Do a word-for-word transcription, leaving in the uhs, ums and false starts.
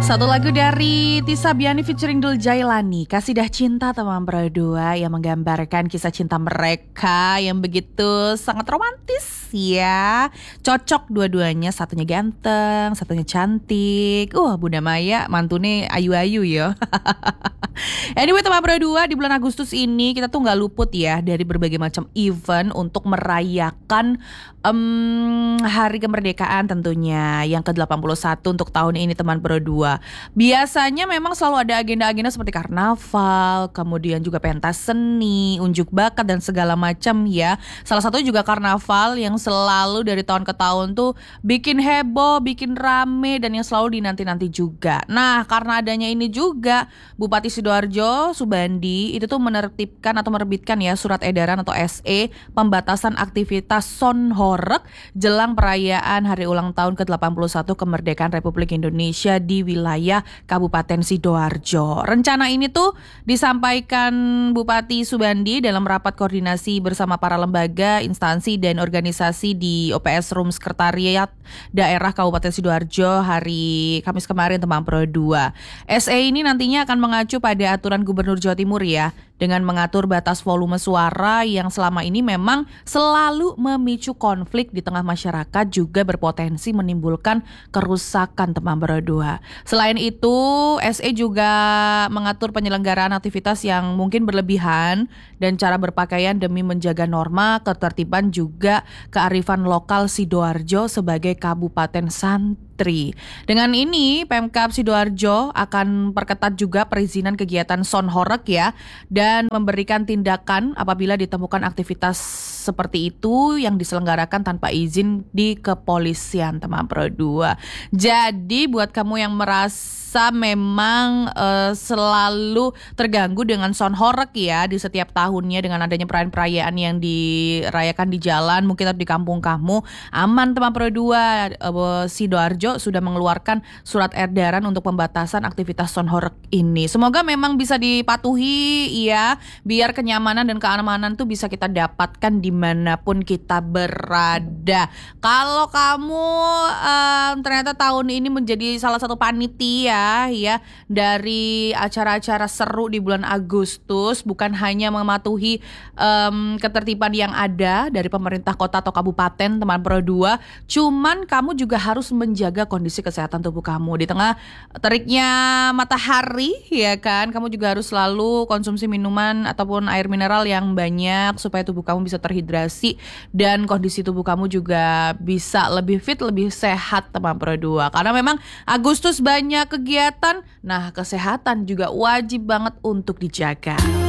Satu lagu dari Tisa Biani featuring Dul Jailani, Kasidah Cinta Teman Berdua, yang menggambarkan kisah cinta mereka yang begitu sangat romantis ya. Cocok dua-duanya, satunya ganteng, satunya cantik. Wah, uh, Bunda Maya mantune ayu-ayu ya. Anyway, Teman Berdua, di bulan Agustus ini kita tuh gak luput ya dari berbagai macam event untuk merayakan um, Hari Kemerdekaan tentunya yang ke delapan puluh satu untuk tahun ini, Teman Berdua. Biasanya memang selalu ada agenda-agenda seperti karnaval, kemudian juga pentas seni, unjuk bakat dan segala macam ya. Salah satunya juga karnaval yang selalu dari tahun ke tahun tuh bikin heboh, bikin rame, dan yang selalu dinanti-nanti juga. Nah, karena adanya ini juga, Bupati Sidoarjo Subandi itu tuh menertibkan atau menerbitkan ya surat edaran atau S E pembatasan aktivitas sonhoreg jelang perayaan hari ulang tahun ke delapan puluh satu kemerdekaan Republik Indonesia di wilayah Kabupaten Sidoarjo. Rencana ini tuh disampaikan Bupati Subandi dalam rapat koordinasi bersama para lembaga, instansi dan organisasi di O P S Room Sekretariat Daerah Kabupaten Sidoarjo hari Kamis kemarin, Teman Berdua. S E ini nantinya akan mengacu pada aturan Gubernur Jawa Timur ya, dengan mengatur batas volume suara yang selama ini memang selalu memicu konflik di tengah masyarakat, juga berpotensi menimbulkan kerusakan, Teman Berdua. Selain itu, S E juga mengatur penyelenggaraan aktivitas yang mungkin berlebihan dan cara berpakaian demi menjaga norma, ketertiban juga kearifan lokal Sidoarjo sebagai kabupaten santri. Dengan ini, Pemkab Sidoarjo akan perketat juga perizinan kegiatan sonhoreg ya, dan memberikan tindakan apabila ditemukan aktivitas seperti itu yang diselenggarakan tanpa izin di kepolisian, Teman Berdua. Jadi buat kamu yang merasa memang uh, selalu terganggu dengan sonhoreg ya di setiap tahunnya dengan adanya perayaan-perayaan yang dirayakan di jalan, mungkin atau di kampung kamu, aman, Teman Berdua. Uh, Sidoarjo sudah mengeluarkan surat edaran untuk pembatasan aktivitas sonhoreg ini. Semoga memang bisa dipatuhi ya, biar kenyamanan dan keamanan tuh bisa kita dapatkan dimanapun kita berada. Kalau kamu um, ternyata tahun ini menjadi salah satu panitia ya dari acara-acara seru di bulan Agustus, bukan hanya mematuhi um, ketertiban yang ada dari pemerintah kota atau kabupaten, Teman Berdua, cuman kamu juga harus menjaga kondisi kesehatan tubuh kamu di tengah teriknya matahari ya kan. Kamu juga harus selalu konsumsi minuman ataupun air mineral yang banyak supaya tubuh kamu bisa terhidrasi dan kondisi tubuh kamu juga bisa lebih fit, lebih sehat, Teman Berdua. Karena memang Agustus banyak kegiatan, nah kesehatan juga wajib banget untuk dijaga.